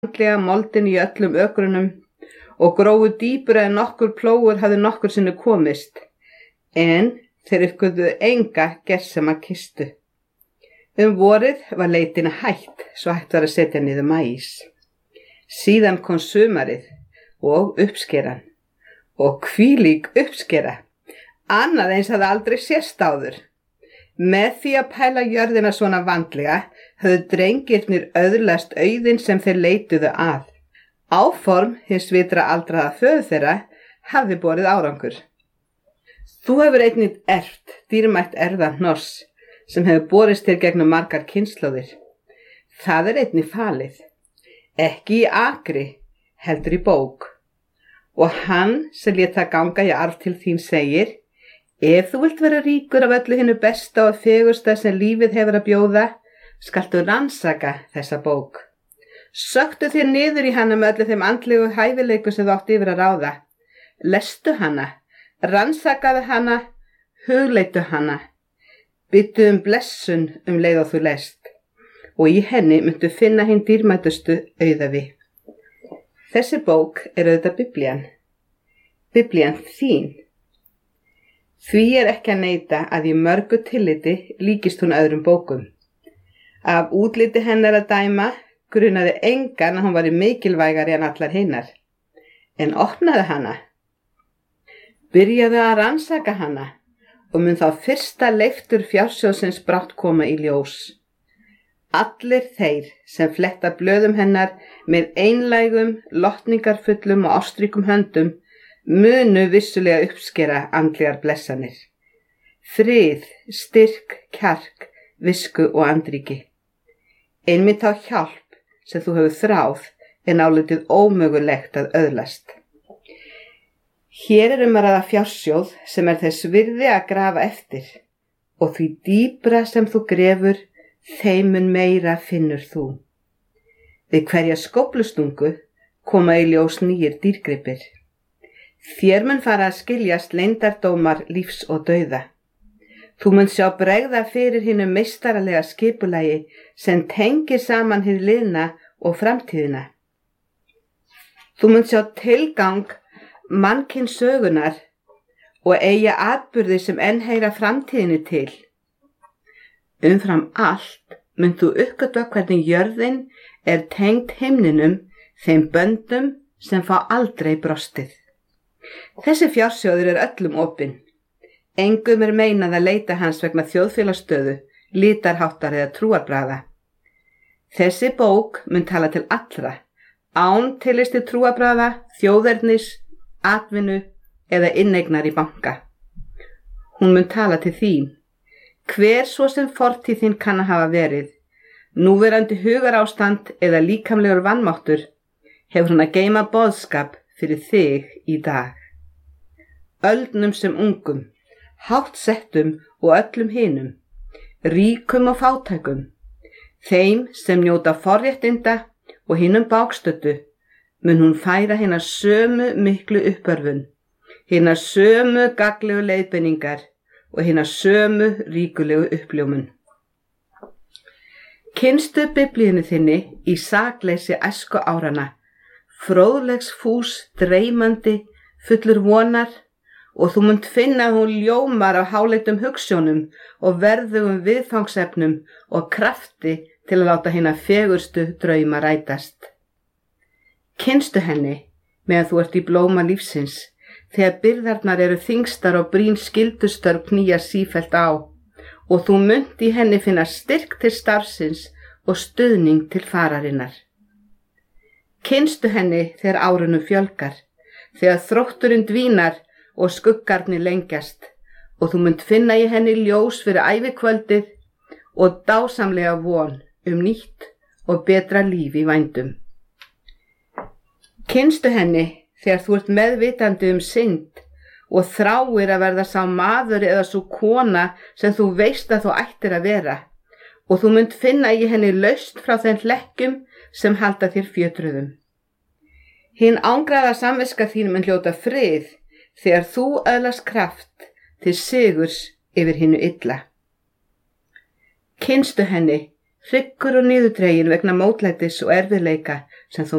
andlega moldin í öllum ökrunum og grófu dýpra en nokkur plógur hafði nokkur sinni komist, en þeir uppgötvuðu enga gersema kistu. Vorið var leitin hætt, svo hægt var að setja niður maís. Síðan kom sumarið og uppskeran, og hvílík uppskera, annað eins hafði aldrei sést áður. Með því að pæla jörðina svona vandlega höfðu drengirnir öðlast auðinn sem þeir leituðu að. Áform hins vitra aldraða föður þeirra hafði borið árangur. Þú hefur einnig erft dýrmætt erfðahnoss sem hefur borist þér gegnum margar kynslóðir. Það er einnig falið, ekki í akri, heldur í bók. Og hann sem lét það ganga í arf til þín segir: ef þú vilt vera ríkur af öllu hinu besta og fegursta sem lífið hefur að bjóða, skaltu rannsaka þessa bók. Söktu þér niður í hana með öllu þeim andlegu hæfileikum sem þú átt yfir að ráða. Lestu hana, rannsakaðu hana, hugleitu hana. Byttu blessun leið og þú lest, og í henni myndu finna hinn dýrmætustu auðafi. Þessi bók er auðvitað Biblían. Biblían þín. Því er ekki að neita að í mörgu tilliti líkist hún öðrum bókum. Af útliti hennar að dæma grunaði engan að hún væri mikilvægari en allar hinnar. En opnaði hana, byrjaði að rannsaka hana og mun þá fyrsta leiftur fjársjóðsins brátt koma í ljós. Allir þeir sem fletta blöðum hennar með einlægum, lotningarfullum og ástríkum höndum munu vissulega uppskera andlegar blessanir. Frið, styrk, kjark, visku og andríki. Einmitt á hjálp sem þú hefur þráð en álitið ómögulegt að öðlast. Hér er að ræða fjársjóð sem er þess virði að grafa eftir, og því dýpra sem þú grefur, þeim mun meira finnur þú. Við hverja skóflustungu koma í ljós nýjir dýrgripir. Þér mun fara að skiljast leyndardómar lífs og dauða. Þú mun sjá bregða fyrir hinu meistaralega skipulagi sem tengir saman hið liðna og framtíðina. Þú mun sjá tilgang mannkyns sögunar og eiga atburði sem enn heyra framtíðinni til. Umfram allt mun þú uppgötva hvernig jörðin er tengd himninum, þeim böndum sem fá aldrei brostið. Þessi fjársjóður er öllum opinn. Engum er meinað að leita hans vegna þjóðfélagsstöðu, litarháttar eða trúarbragða. Þessi bók mun tala til allra, án tillits til trúarbragða, þjóðernis, atvinnu eða inneignar í banka. Hún mun tala til þín. Hver svo sem fortíð þín kann að hafa verið, núverandi hugarástand eða líkamlegur vanmáttur, hefur hún að geyma boðskap fyrir þig í dag. Öldnum sem ungum, hátt settum og öllum hinum, ríkum og fátækum, þeim sem njóta forréttinda og hinum bágstöddu, mun hún færa hina sömu miklu uppörfun, hina sömu gagnlegu leiðbeiningar og hina sömu ríkulegu uppljómun. Kynnstu Biblíunni þinni í sakleysi æsku árana, fróðlegs fús, dreymandi, fullur vonar, og þú munt finna að hún ljómar af háleitum hugsjónum og verðugum viðfangsefnum og krafti til að láta hina fegurstu drauma rætast. Kynnstu henni meðan þú ert í blóma lífsins, þegar byrðarnar eru þyngstar og brýn skyldustörf knýja sífellt á, og þú munt í henni finna styrk til starfsins og stuðning til fararinnar. Kynnstu henni þegar árunum fjölgar, þegar þrótturinn dvínar og skuggarnir lengjast, og þú munt finna í henni ljós fyrir ævikvöldið og dásamlega von nýtt og betra líf í vændum. Kynnstu henni þegar þú ert meðvitandi synd og þráir að verða sá maður eða sú kona sem þú veist að þú ættir að vera, og þú munt finna í henni lausn frá þeim hlekkjum sem halda þér fjötruðum. Hin ángraða samviska þín mun hljóta frið þegar þú öðlast kraft til sigurs yfir hinu illa. Kynnstu henni, hryggur og niðurdregin vegna mótlætis og erfiðleika sem þú